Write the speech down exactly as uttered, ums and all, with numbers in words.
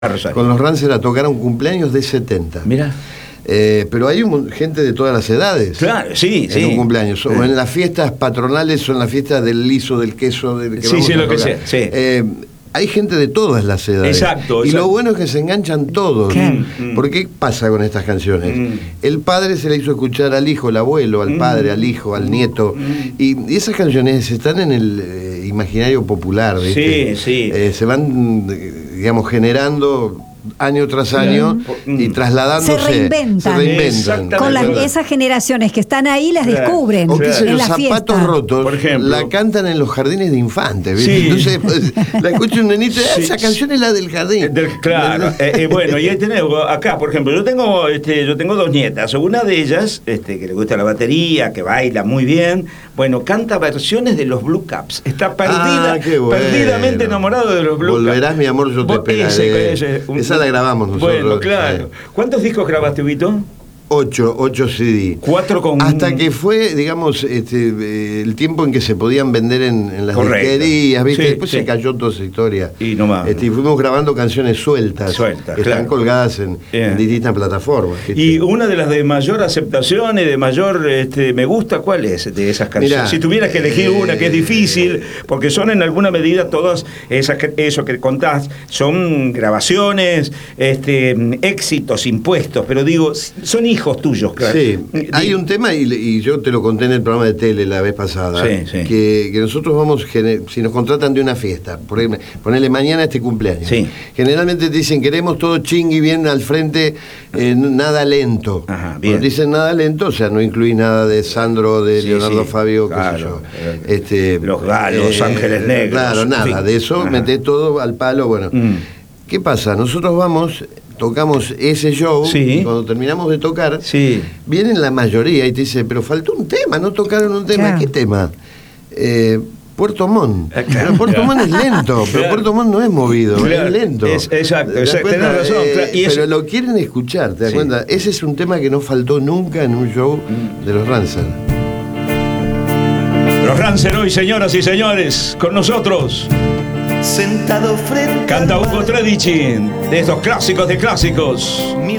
con los Rancid a tocar a un cumpleaños de setenta. Mira. Eh, pero hay un, gente de todas las edades. Claro, sí, en sí. un cumpleaños. O Sí. en las fiestas patronales o en las fiestas del liso, del queso, del que Sí, vamos sí, a lo que tocar. sea, sí. Eh, hay gente de todas las edades. Exacto, Y exacto. lo bueno es que se enganchan todos. Claro. ¿Por qué pasa con estas canciones? Mm. El padre se le hizo escuchar al hijo, el abuelo, al Mm. padre, al hijo, al nieto. Mm. Y, y esas canciones están en el eh, imaginario popular, ¿viste? Sí, sí. Eh, se van, eh, digamos, generando año tras año y trasladándose. Se reinventan. Se reinventan. Exactamente. Con las, ¿verdad? esas generaciones que están ahí las Claro. descubren O qué sé yo, en la zapatos fiesta. rotos, Por ejemplo. la cantan en los jardines de infantes, ¿viste? Sí. Entonces, pues, la escucha un nenito, "Ah, Sí. esa canción es la del jardín". Del- claro, eh, eh, bueno, y ahí tenemos, acá, por ejemplo, yo tengo, este, yo tengo dos nietas. Una de ellas, este, que le gusta la batería, que baila muy bien, bueno, canta versiones de los Blue Caps. Está perdida, Ah, qué bueno. perdidamente enamorado de los Blue Caps. Volverás, mi amor, yo te Vos- pegaré. ese- ese- un- Esa la grabamos nosotros. Bueno, claro. Sí. ¿Cuántos discos grabaste, Vito? Ocho, ocho C D. Cuatro con... Hasta que fue, digamos, este, eh, el tiempo en que se podían vender en, en las Correcto. disquerías, ¿viste? Sí, Después sí. se cayó toda esa historia. Y no más. Este, y fuimos grabando canciones sueltas, Sueltas, que claro. están colgadas en, Bien. en distintas plataformas. ¿viste? Y una de las de mayor aceptación y de mayor este, me gusta, ¿cuál es de esas canciones? Mirá, si tuvieras que elegir eh, una, que es difícil, porque son en alguna medida todas esas que- eso que contás, son grabaciones, este, éxitos impuestos, pero digo, son hijos tuyos, claro. Sí, Di- hay un tema, y, y yo te lo conté en el programa de tele la vez pasada, Sí, sí. Que, que nosotros vamos, gene- si nos contratan de una fiesta, por ejemplo, ponerle mañana este cumpleaños, Sí. generalmente te dicen, queremos todo chingui, bien al frente, eh, nada lento. Ajá, bien. Cuando dicen nada lento, o sea, no incluís nada de Sandro, de Sí, Leonardo sí, Fabio, qué claro. sé yo. Eh, Este, Los Galos, Los Ángeles Negros, Claro, en nada, fin. de eso Ajá. metés todo al palo, bueno. Mm. ¿Qué pasa? Nosotros vamos, tocamos ese show, Sí. y cuando terminamos de tocar, Sí. vienen la mayoría y te dicen, pero faltó un tema, no tocaron un tema. Claro. ¿Qué tema? Eh, Puerto Montt. Ah, claro. Pero Puerto Montt es lento, pero Claro. Puerto Montt no es movido, Claro. es lento. Es- exacto, ¿Te das exacto, cuenta? tenés razón, Eh, claro, y pero es- lo quieren escuchar, ¿te das Sí. cuenta? Ese es un tema que no faltó nunca en un show de los Rancid. Los Rancid hoy, señoras y señores, con nosotros. Sentado frente Canta al Hugo mar, Tredici, de estos clásicos de clásicos. mi